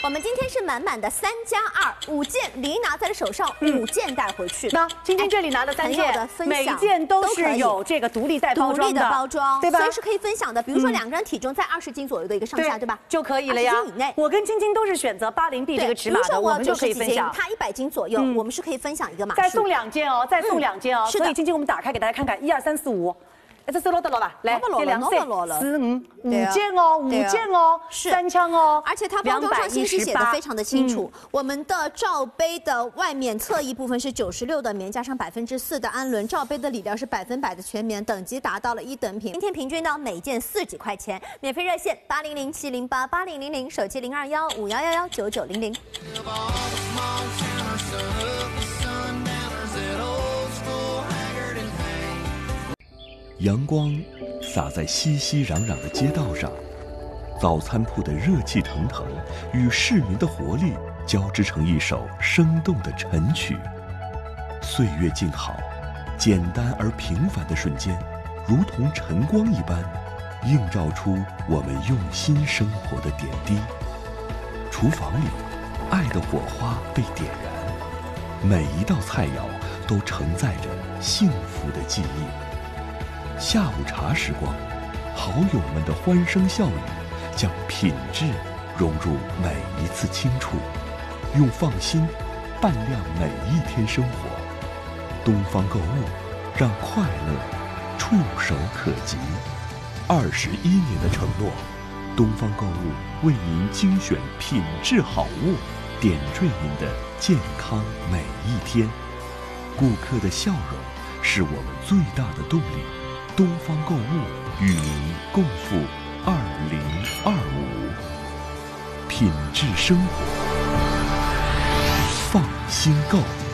我们今天是满满的3+2，5件李拿在了手上，5件带回去。 那晶晶这里拿的3件，每一件都是有这个独立带包装的， 包装， 对吧？ 所以是可以分享的。比如说2个人体重在20斤左右的一个上下，对吧？ 就可以了呀。20斤以内。我跟晶晶都是选择80B 这个尺码的，我们就可以分享。 他100斤左右，我们是可以分享一个码数。 再送2件哦，再送2件哦。所以晶晶，我们打开给大家看看，1、2、3、4、5。 这是落得了吧？来，这2、4、5件哦，5件哦，3枪哦， 而且它包装上信息写的非常的清楚。我们的罩杯的外面侧翼部分是96的棉，加上4%的氨纶，罩杯的里料是100%的全棉，等级达到了1等品。今天平均呢每件40几块钱，免费热线800-708-8000，手机0215119900。 阳光洒在熙熙攘攘的街道上，早餐铺的热气腾腾与市民的活力交织成一首生动的晨曲。岁月静好，简单而平凡的瞬间，如同晨光一般，映照出我们用心生活的点滴。厨房里，爱的火花被点燃，每一道菜肴都承载着幸福的记忆。 下午茶时光，好友们的欢声笑语，将品质融入每一次清楚，用放心伴亮每一天生活。东方购物，让快乐触手可及。21年的承诺，东方购物为您精选品质好物，点缀您的健康每一天。顾客的笑容是我们最大的动力。 东方购物与您共赴2025，品质生活，放心购。